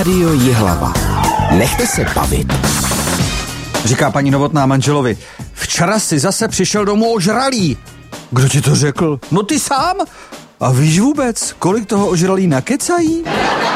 Rádio Jihlava. Nechte se bavit. Říká paní Novotná manželovi: včera si zase přišel domů ožralý. Kdo ti to řekl? No ty sám. A víš vůbec, kolik toho ožralý nakecají?